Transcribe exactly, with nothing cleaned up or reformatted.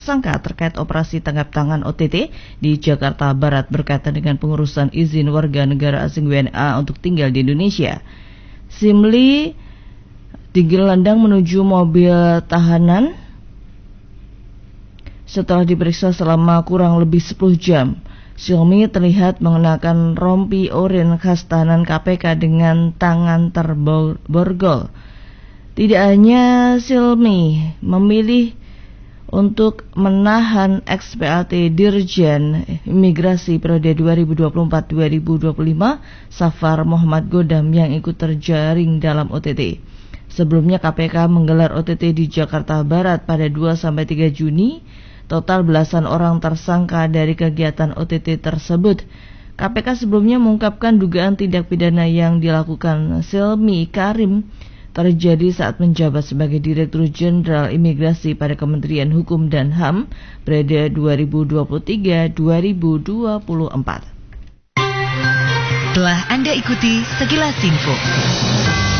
tersangka terkait operasi tangkap tangan O T T di Jakarta Barat berkaitan dengan pengurusan izin warga negara asing W N A untuk tinggal di Indonesia. Simli digelandang menuju mobil tahanan setelah diperiksa selama kurang lebih sepuluh jam. Silmi terlihat mengenakan rompi oranye khas tahanan K P K dengan tangan terborgol. Tidak hanya Silmi memilih untuk menahan X P L T Dirjen Imigrasi periode dua ribu dua puluh empat sampai dua ribu dua puluh lima, Safar Muhammad Godam yang ikut terjaring dalam O T T. Sebelumnya K P K menggelar O T T di Jakarta Barat pada dua sampai tiga Juni. Total belasan orang tersangka dari kegiatan O T T tersebut. K P K sebelumnya mengungkapkan dugaan tindak pidana yang dilakukan Silmi Karim terjadi saat menjabat sebagai Direktur Jenderal Imigrasi pada Kementerian Hukum dan H A M periode dua ribu dua puluh tiga sampai dua ribu dua puluh empat. Telah Anda ikuti Sekilas Info.